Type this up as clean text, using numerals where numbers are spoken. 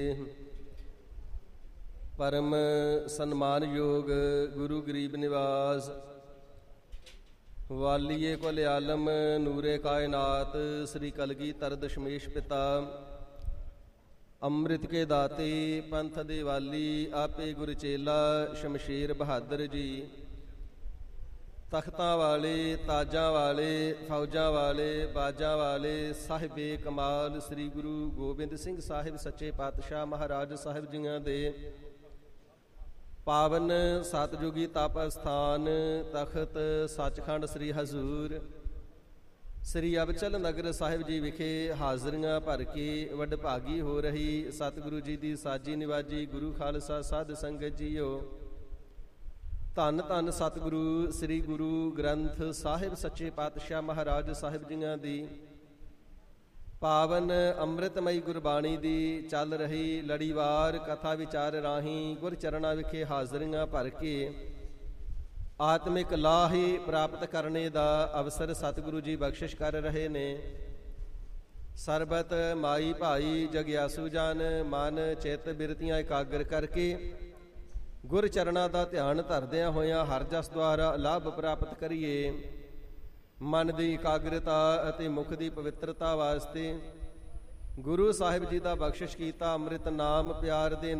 ਪਰਮ ਸਨਮਾਨਯੋਗ ਗੁਰੂ ਗਰੀਬ ਨਿਵਾਸ ਵਾਲੀਏ ਕੁਲ ਆਲਮ ਨੂਰੇ ਕਾਇਨਾਤ ਸ੍ਰੀ ਕਲਗੀਧਰ ਦਸ਼ਮੇਸ਼ ਪਿਤਾ ਅੰਮ੍ਰਿਤ ਕੇ ਦਾਤੇ ਪੰਥ ਦੇ ਵਾਲੀ ਆਪੇ ਗੁਰ ਚੇਲਾ ਸ਼ਮਸ਼ੇਰ ਬਹਾਦਰ ਜੀ ਤਖਤਾਂ ਵਾਲੇ ਤਾਜਾਂ ਵਾਲੇ ਫੌਜਾਂ ਵਾਲੇ ਬਾਜਾਂ ਵਾਲੇ ਸਾਹਿਬੇ ਕਮਾਲ ਸ੍ਰੀ ਗੁਰੂ ਗੋਬਿੰਦ ਸਿੰਘ ਸਾਹਿਬ ਸੱਚੇ ਪਾਤਸ਼ਾਹ ਮਹਾਰਾਜ ਸਾਹਿਬ ਜੀਆਂ ਦੇ ਪਾਵਨ ਸਤਜੁਗੀ ਤਪ ਅਸਥਾਨ ਤਖਤ ਸੱਚਖੰਡ ਸ੍ਰੀ ਹਜ਼ੂਰ ਸ੍ਰੀ ਅਬਚਲ ਨਗਰ ਸਾਹਿਬ ਜੀ ਵਿਖੇ ਹਾਜ਼ਰੀਆਂ ਭਰ ਕੇ ਵਡਭਾਗੀ ਹੋ ਰਹੀ ਸਤਿਗੁਰੂ ਜੀ ਦੀ ਸਾਜੀ ਨਿਵਾਜੀ ਗੁਰੂ ਖਾਲਸਾ ਸਾਧ ਸੰਗਤ ਜੀਓ। ਧੰਨ ਧੰਨ ਸਤਿਗੁਰੂ ਸ੍ਰੀ ਗੁਰੂ ਗ੍ਰੰਥ ਸਾਹਿਬ ਸੱਚੇ ਪਾਤਸ਼ਾਹ ਮਹਾਰਾਜ ਸਾਹਿਬ ਜੀਆਂ ਦੀ ਪਾਵਨ ਅੰਮ੍ਰਿਤਮਈ ਗੁਰਬਾਣੀ ਦੀ ਚੱਲ ਰਹੀ ਲੜੀਵਾਰ ਕਥਾ ਵਿਚਾਰ ਰਾਹੀਂ ਗੁਰ ਚਰਨਾਂ ਵਿਖੇ ਹਾਜ਼ਰੀਆਂ ਭਰ ਕੇ ਆਤਮਿਕ ਲਾਹੀ ਪ੍ਰਾਪਤ ਕਰਨੇ ਦਾ ਅਵਸਰ ਸਤਿਗੁਰੂ ਜੀ ਬਖਸ਼ਿਸ਼ ਕਰ ਰਹੇ ਨੇ। ਸਰਬਤ ਮਾਈ ਭਾਈ ਜਗਿਆਸੂ ਜਨ ਮਨ ਚਿੱਤ ਬਿਰਤੀਆਂ ਇਕਾਗਰ ਕਰਕੇ ਗੁਰ ਚਰਨਾਂ ਦਾ ਧਿਆਨ ਧਰਦਿਆਂ ਹੋਇਆਂ ਹਰ ਜਸ ਦੁਆਰਾ ਲਾਭ ਪ੍ਰਾਪਤ ਕਰੀਏ। ਮਨ ਦੀ ਇਕਾਗਰਤਾ ਅਤੇ ਮੁਖ ਦੀ ਪਵਿੱਤਰਤਾ ਵਾਸਤੇ ਗੁਰੂ ਸਾਹਿਬ ਜੀ ਦਾ ਬਖਸ਼ਿਸ਼ ਕੀਤਾ ਅੰਮ੍ਰਿਤ ਨਾਮ ਪਿਆਰ ਦੇ